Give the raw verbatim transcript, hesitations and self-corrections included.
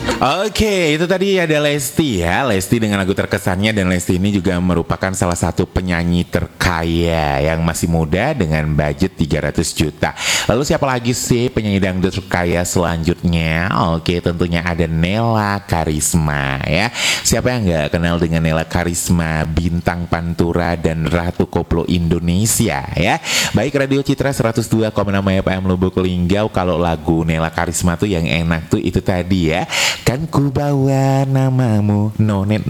Oke, itu tadi ada Lesti ya. Lesti dengan lagu terkesannya, dan Lesti ini juga merupakan salah satu penyanyi terkaya yang masih muda dengan budget tiga ratus juta. Lalu siapa lagi sih penyanyi dangdut terkaya selanjutnya? Oke, tentunya ada Nela Karisma ya. Siapa yang nggak kenal dengan Nela Karisma, bintang Pantura dan Ratu Koplo Indonesia ya. Baik, Radio Citra seratus dua koma enam F M Lubuk Linggau. Kalau lagu Nela Karisma tuh yang enak tuh itu tadi ya. Kan ku bawa namamu Nonet